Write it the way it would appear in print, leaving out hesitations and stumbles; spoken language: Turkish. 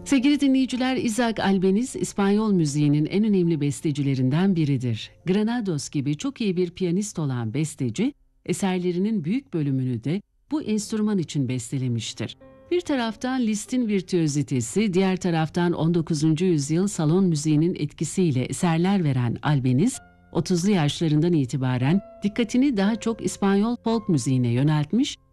Sevgili dinleyiciler, Isaac Albeniz, İspanyol müziğinin en önemli bestecilerinden biridir. Granados gibi çok iyi bir piyanist olan besteci, eserlerinin büyük bölümünü de bu enstrüman için bestelemiştir. Bir taraftan Liszt'in virtüözitesi, diğer taraftan 19. yüzyıl salon müziğinin etkisiyle eserler veren Albeniz, 30'lu yaşlarından itibaren dikkatini daha çok İspanyol folk müziğine yöneltmiş